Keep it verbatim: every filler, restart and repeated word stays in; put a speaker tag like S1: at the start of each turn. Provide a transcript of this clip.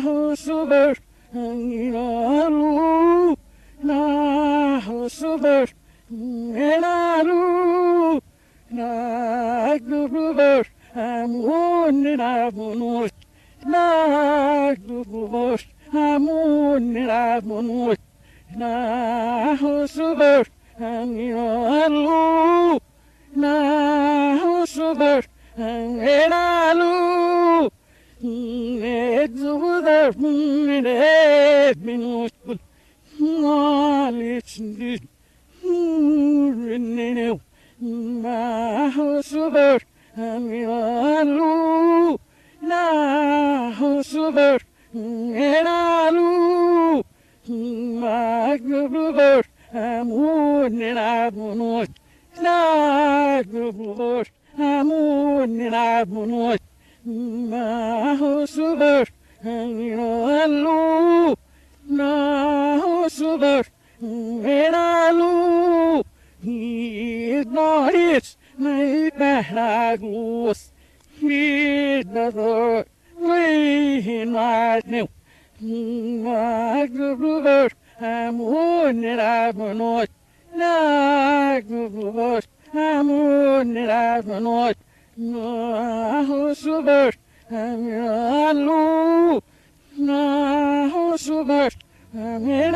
S1: super, Anginaru, na super, Enaru, na super, Amun in Amunut, na super, Amun in Amunut, na super, Anginaru, na super, Enaru. Exuder minute minute knowledge did renew my super and now super and I my brother I'm one and I'm not not brother I'm one and I'm not my super and no super and I he ignored my bad goose. He doesn't rain right now. My brother, I'm one and I'm not. Like brother, I'm one and I'm not. No super, I'm not. No super, I'm